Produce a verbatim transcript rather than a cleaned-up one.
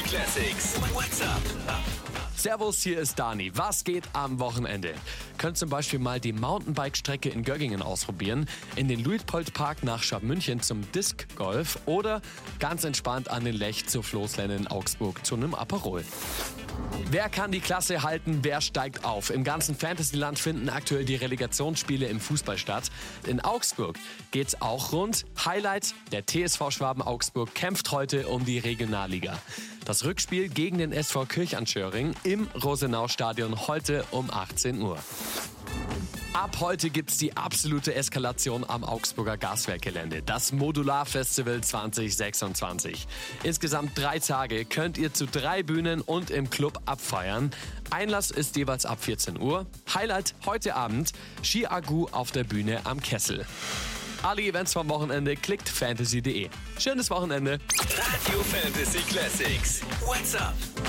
Classics. What's up? Servus, hier ist Dani. Was geht am Wochenende? Könnt zum Beispiel mal die Mountainbike-Strecke in Göggingen ausprobieren, in den Luitpold-Park nach Scharmünchen zum Disc-Golf oder ganz entspannt an den Lech zur Floßlände in Augsburg zu einem Aperol. Wer kann die Klasse halten, wer steigt auf? Im ganzen Fantasyland finden aktuell die Relegationsspiele im Fußball statt. In Augsburg geht's auch rund. Highlight, der T S V Schwaben Augsburg kämpft heute um die Regionalliga. Das Rückspiel gegen den S V Kirchanschöring im Rosenau-Stadion heute um achtzehn Uhr. Ab heute gibt's die absolute Eskalation am Augsburger Gaswerkgelände, das Modular-Festival zwanzig sechsundzwanzig. Insgesamt drei Tage könnt ihr zu drei Bühnen und im Club abfeiern. Einlass ist jeweils ab vierzehn Uhr. Highlight heute Abend, Ski Agu auf der Bühne am Kessel. Alle Events vom Wochenende klickt fantasy punkt de. Schönes Wochenende. Radio Fantasy Classics. What's up?